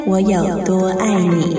我有多爱你。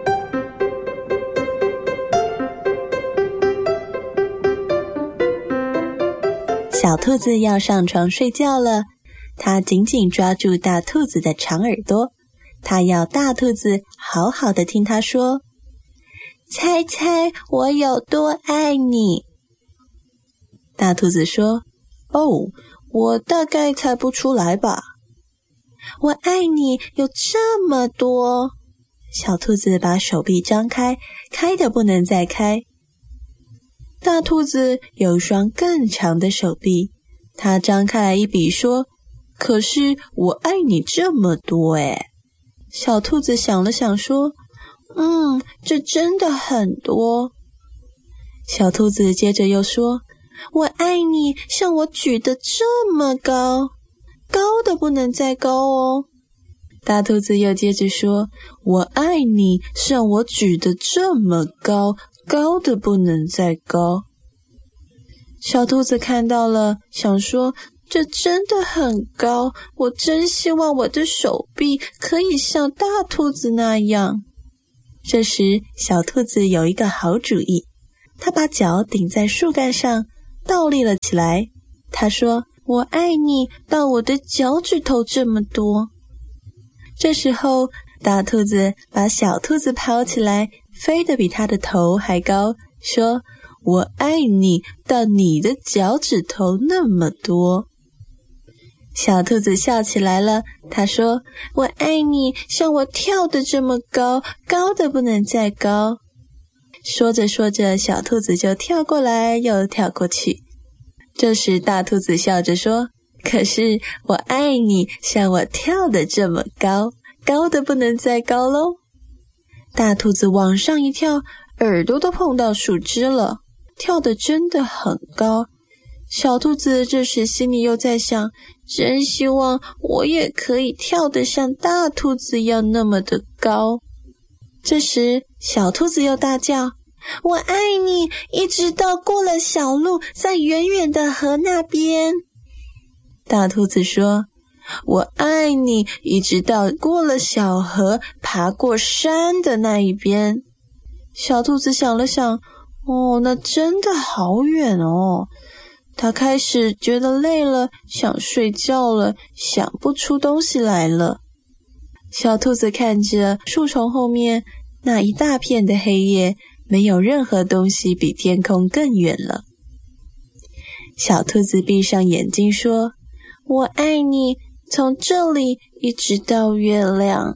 小兔子要上床睡觉了，它紧紧抓住大兔子的长耳朵，它要大兔子好好的听它说，猜猜我有多爱你。大兔子说，我大概猜不出来吧。我爱你有这么多。小兔子把手臂张开，开得不能再开。大兔子有一双更长的手臂，它张开来一比说，可是我爱你这么多耶。小兔子想了想说，这真的很多。小兔子接着又说，我爱你像我举得这么高，高的不能再高哦。大兔子又接着说，我爱你像我举得这么高，高的不能再高。小兔子看到了，想说，这真的很高，我真希望我的手臂可以像大兔子那样。这时，小兔子有一个好主意，它把脚顶在树干上，倒立了起来。它说，我爱你到我的脚趾头这么多。这时候，大兔子把小兔子抛起来，飞得比它的头还高，说，我爱你到你的脚趾头那么多。小兔子笑起来了，它说，我爱你像我跳得这么高，高的不能再高。说着说着，小兔子就跳过来又跳过去。这时大兔子笑着说，可是我爱你像我跳得这么高，高的不能再高咯。大兔子往上一跳，耳朵都碰到树枝了，跳得真的很高。小兔子这时心里又在想，真希望我也可以跳得像大兔子一样那么的高。这时小兔子又大叫，我爱你一直到过了小路，在远远的河那边。大兔子说，我爱你一直到过了小河，爬过山的那一边。小兔子想了想，那真的好远哦。它开始觉得累了，想睡觉了，想不出东西来了。小兔子看着树丛后面那一大片的黑夜，没有任何东西比天空更远了。小兔子闭上眼睛说，我爱你从这里一直到月亮。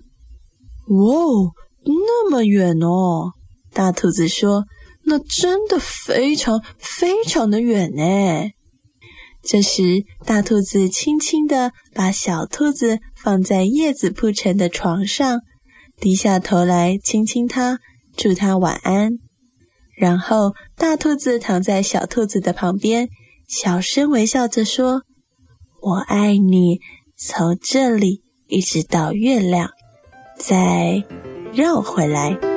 那么远哦。大兔子说，那真的非常非常的远耶。这时大兔子轻轻地把小兔子放在叶子铺成的床上，低下头来亲亲它，祝它晚安。然后大兔子躺在小兔子的旁边，小声微笑着说，我爱你从这里一直到月亮，再绕回来。